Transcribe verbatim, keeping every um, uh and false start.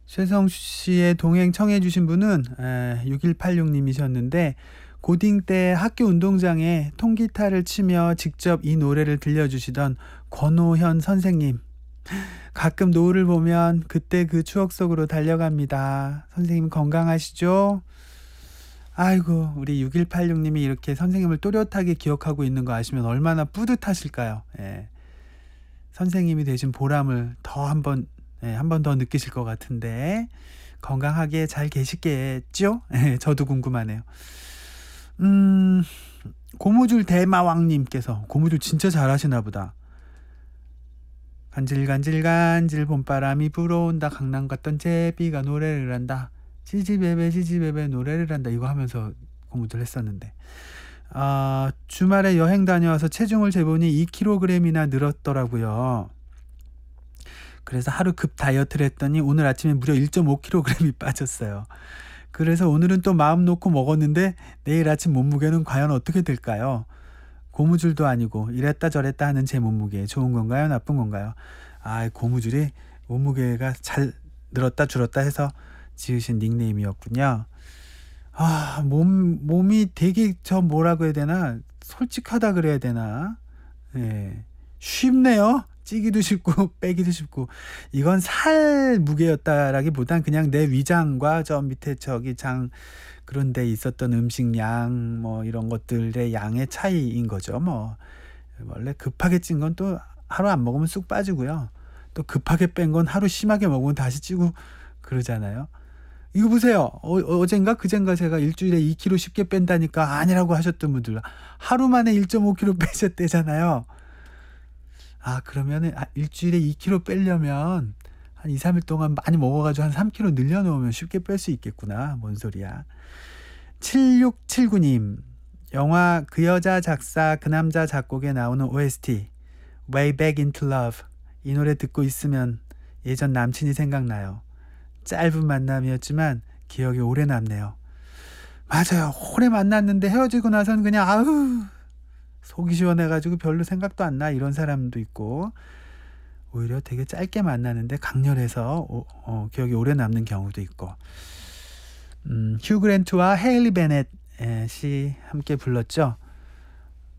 최성수 씨의 동행 청해 주신 분은 에, 육일팔육 님이셨는데 고딩 때 학교 운동장에 통기타를 치며 직접 이 노래를 들려주시던 권오현 선생님. 가끔 노을을 보면 그때 그 추억 속으로 달려갑니다. 선생님 건강하시죠? 아이고, 우리 육일팔육 님이 이렇게 선생님을 또렷하게 기억하고 있는 거 아시면 얼마나 뿌듯하실까요? 예. 선생님이 되신 보람을 더 한 번, 예, 한 번 더 느끼실 것 같은데 건강하게 잘 계시겠죠? 예, 저도 궁금하네요. 음, 고무줄 대마왕님께서 고무줄 진짜 잘하시나 보다. 간질간질간질 봄바람이 불어온다. 강남 갔던 제비가 노래를 한다. 지지배배 지지배배 노래를 한다. 이거 하면서 고무줄 했었는데 아, 주말에 여행 다녀와서 체중을 재보니 이 킬로그램이나 늘었더라고요. 그래서 하루 급 다이어트를 했더니 오늘 아침에 무려 일 점 오 킬로그램이 빠졌어요. 그래서 오늘은 또 마음 놓고 먹었는데 내일 아침 몸무게는 과연 어떻게 될까요? 고무줄도 아니고 이랬다 저랬다 하는 제 몸무게 좋은 건가요? 나쁜 건가요? 아, 고무줄이 몸무게가 잘 늘었다 줄었다 해서 지으신 닉네임이었군요. 아, 몸, 몸이 되게 저 뭐라고 해야 되나? 솔직하다 그래야 되나? 예. 쉽네요. 찌기도 쉽고 빼기도 쉽고. 이건 살 무게였다라기보단 그냥 내 위장과 저 밑에 저기 장 그런 데 있었던 음식 양 뭐 이런 것들의 양의 차이인 거죠. 뭐 원래 급하게 찐 건 또 하루 안 먹으면 쑥 빠지고요. 또 급하게 뺀 건 하루 심하게 먹으면 다시 찌고 그러잖아요. 이거 보세요. 어, 어젠가 그젠가 제가 일주일에 이 킬로그램 쉽게 뺀다니까 아니라고 하셨던 분들 하루 만에 일 점 오 킬로그램 빼셨대잖아요. 아, 그러면은 아, 일주일에 이 킬로그램 빼려면 한 이, 삼 일 동안 많이 먹어가지고 한 삼 킬로그램 늘려놓으면 쉽게 뺄 수 있겠구나. 뭔 소리야. 칠육칠구 님. 영화 그 여자 작사 그 남자 작곡에 나오는 오에스티 Way Back Into Love. 이 노래 듣고 있으면 예전 남친이 생각나요. 짧은 만남이었지만 기억이 오래 남네요. 맞아요. 오래 만났는데 헤어지고 나서는 그냥 아우 속이 시원해가지고 별로 생각도 안 나 이런 사람도 있고 오히려 되게 짧게 만나는데 강렬해서 오, 어, 기억이 오래 남는 경우도 있고 음, 휴 그랜트와 헤일리 베넷이 함께 불렀죠.